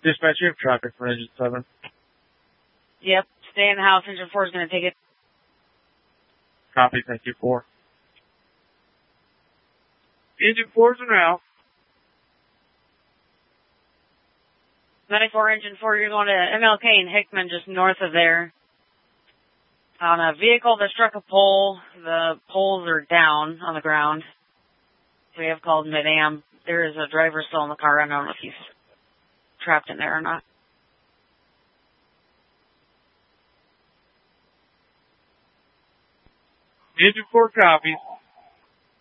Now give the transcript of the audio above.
Dispatch, you have traffic for Engine 7. Yep. Stay in the house. Engine 4 is going to take it. Copy, thank you, 4. Engine 4's are now. 94 Engine 4, you're going to MLK and Hickman, just north of there. On a vehicle that struck a pole, the poles are down on the ground. We have called Mid-Am. There is a driver still in the car. I don't know if he's trapped in there or not. Engine 4 copies.